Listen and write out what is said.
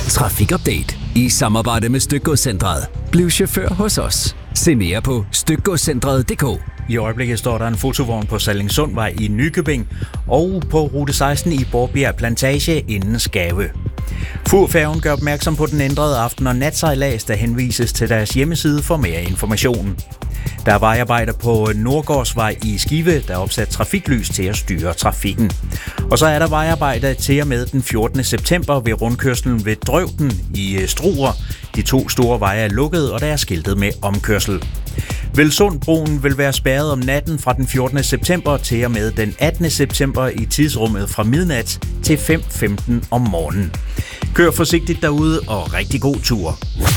Trafikupdate i samarbejde med Stykgodscentret. Bliv chauffør hos os. Se mere på stykgodscentret.dk. I øjeblikket står der en fotovogn på Sallingsundvej i Nykøbing og på rute 16 i Borbjerg Plantage inden Skave. Furfærgen gør opmærksom på den ændrede aften- og natsejlads, der henvises til deres hjemmeside for mere information. Der er vejarbejder på Nordgårdsvej i Skive, der er opsat trafiklys til at styre trafikken. Og så er der vejarbejder til og med den 14. september ved rundkørslen ved Drøvden i Struer. De 2 store veje er lukket, og der er skiltet med omkørsel. Velsundbroen vil være spærret om natten fra den 14. september til og med den 18. september i tidsrummet fra midnat til 5:15 om morgenen. Kør forsigtigt derude og rigtig god tur.